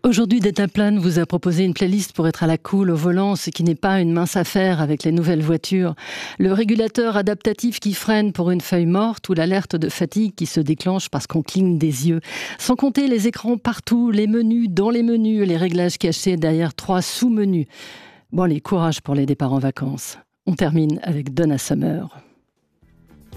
Aujourd'hui, Deltaplane vous a proposé une playlist pour être à la cool au volant, ce qui n'est pas une mince affaire avec les nouvelles voitures. Le régulateur adaptatif qui freine pour une feuille morte ou l'alerte de fatigue qui se déclenche parce qu'on cligne des yeux. Sans compter les écrans partout, les menus dans les menus, les réglages cachés derrière 3 sous-menus. Bon, allez, courage pour les départs en vacances. On termine avec Donna Summer.